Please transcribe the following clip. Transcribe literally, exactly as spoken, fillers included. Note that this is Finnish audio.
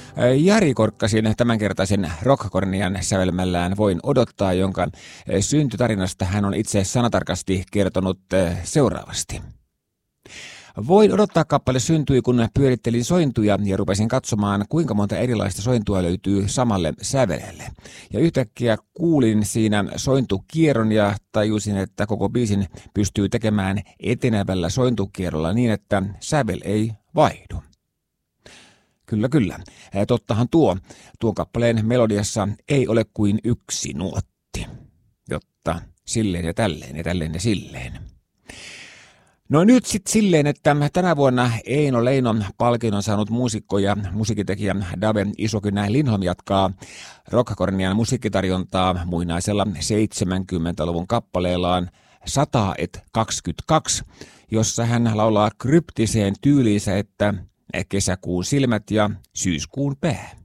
Jari Korkkasin tämänkertaisen Rockkornian sävelmällään Voin odottaa, jonka syntytarinasta hän on itse sanatarkasti kertonut seuraavasti. Voin odottaa kappale syntyi, kun pyörittelin sointuja ja rupesin katsomaan, kuinka monta erilaista sointua löytyy samalle sävelelle. Ja yhtäkkiä kuulin siinä sointukierron ja tajusin, että koko biisin pystyy tekemään etenevällä sointukierrolla niin, että sävel ei vaihdu. Kyllä, kyllä. Tottahan tuo. Tuon kappaleen melodiassa ei ole kuin yksi nuotti. Jotta silleen ja tälleen ja tälleen ja silleen. No nyt sitten silleen, että tänä vuonna Eino Leinon palkinnon saanut muusikko ja musiikitekijä Dave Isokynä Lindholm jatkaa Rockkornian musiikkitarjontaa muinaisella seitsemänkymmentäluvun kappaleellaan sata et kaksikymmentäkaksi, jossa hän laulaa kryptiseen tyyliinsä, että kesäkuun silmät ja syyskuun pää.